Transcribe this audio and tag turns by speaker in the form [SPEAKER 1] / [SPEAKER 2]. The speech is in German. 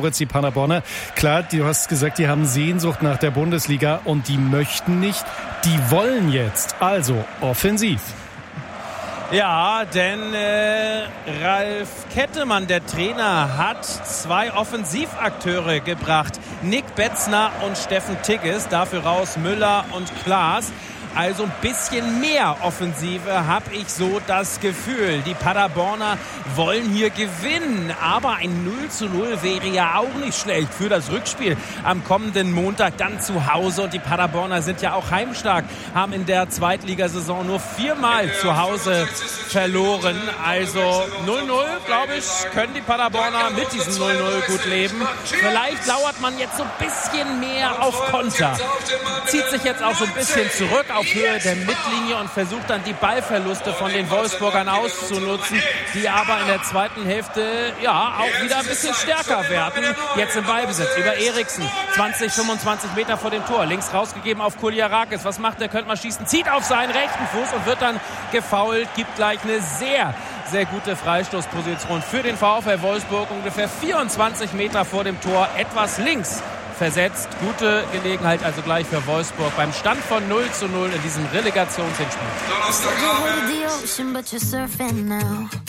[SPEAKER 1] Moritz, die Paderborner. Klar, du hast gesagt, die haben Sehnsucht nach der Bundesliga und die möchten nicht. Die wollen jetzt. Also offensiv.
[SPEAKER 2] Ja, denn Ralf Kettemann, der Trainer, hat 2 Offensivakteure gebracht. Nick Betzner und Steffen Tigges. Dafür raus Müller und Klaas. Also ein bisschen mehr Offensive, habe ich so das Gefühl. Die Paderborner wollen hier gewinnen, aber ein 0:0 wäre ja auch nicht schlecht für das Rückspiel am kommenden Montag dann zu Hause. Und die Paderborner sind ja auch heimstark, haben in der Zweitligasaison nur 4-mal zu Hause verloren. Also 0:0, glaube ich, können die Paderborner mit diesem 0:0 gut leben. Vielleicht lauert man jetzt so ein bisschen mehr auf Konter. Zieht sich jetzt auch so ein bisschen zurück auf Höhe der Mittellinie und versucht dann die Ballverluste von den Wolfsburgern auszunutzen, die aber in der zweiten Hälfte ja auch wieder ein bisschen stärker werden. Jetzt im Ballbesitz über Eriksen, 20, 25 Meter vor dem Tor, links rausgegeben auf Kuljarakis. Was macht er? Könnte mal schießen, zieht auf seinen rechten Fuß und wird dann gefoult, gibt gleich eine sehr, sehr gute Freistoßposition für den VfL Wolfsburg, ungefähr 24 Meter vor dem Tor, etwas links versetzt. Gute Gelegenheit also gleich für Wolfsburg beim Stand von 0:0 in diesem Relegationshinspiel.